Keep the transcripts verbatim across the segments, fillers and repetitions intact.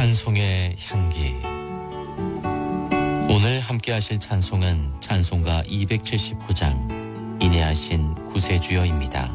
찬송의 향기. 오늘 함께 하실 찬송은 찬송가 이백칠십구 장 인내하신 구세주여입니다.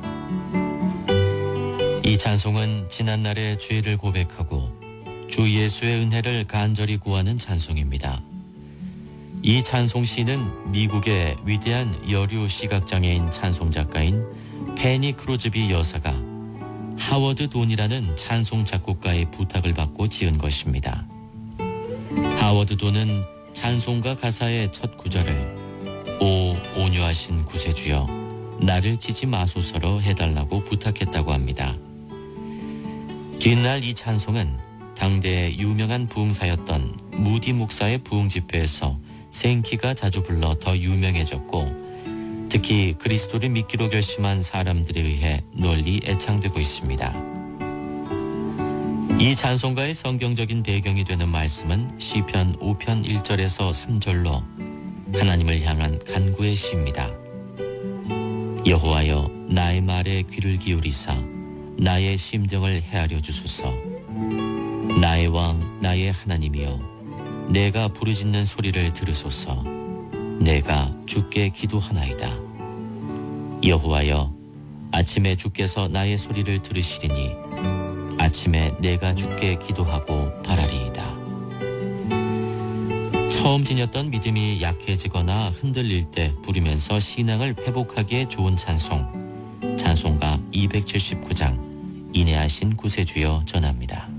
이 찬송은 지난날의 죄를 고백하고 주 예수의 은혜를 간절히 구하는 찬송입니다. 이 찬송시는 미국의 위대한 여류 시각장애인 찬송작가인 페니 크로즈비 여사가 하워드 돈이라는 찬송 작곡가의 부탁을 받고 지은 것입니다. 하워드 돈은 찬송가 가사의 첫 구절을 오 온유하신 구세주여 나를 치지 마소서로 해달라고 부탁했다고 합니다. 뒷날 이 찬송은 당대의 유명한 부흥사였던 무디 목사의 부흥 집회에서 생키가 자주 불러 더 유명해졌고 특히 그리스도를 믿기로 결심한 사람들에 의해 널리 애창되고 있습니다. 이 찬송가의 성경적인 배경이 되는 말씀은 시편 오 편 일 절에서 삼 절로 하나님을 향한 간구의 시입니다. 여호와여 나의 말에 귀를 기울이사 나의 심정을 헤아려 주소서. 나의 왕 나의 하나님이여 내가 부르짖는 소리를 들으소서. 내가 주께 기도하나이다. 여호와여 아침에 주께서 나의 소리를 들으시리니 아침에 내가 주께 기도하고 바라리이다. 처음 지녔던 믿음이 약해지거나 흔들릴 때 부르면서 신앙을 회복하기에 좋은 찬송 찬송가 이백칠십구 장 인내하신 구세주여 전합니다.